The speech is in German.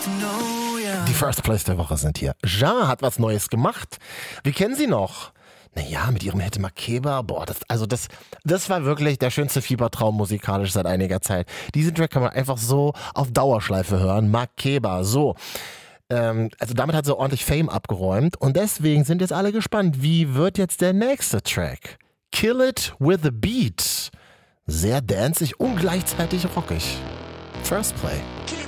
Die First Place der Woche sind hier. Ja hat was Neues gemacht. Wir kennen sie noch. Naja, mit ihrem Hit Makeba, das war wirklich der schönste Fiebertraum musikalisch seit einiger Zeit. Diesen Track kann man einfach so auf Dauerschleife hören. Makeba, so. Also damit hat sie ordentlich Fame abgeräumt und deswegen sind jetzt alle gespannt, wie wird jetzt der nächste Track? Kill It With A Beat. Sehr danceig und gleichzeitig rockig. First Play.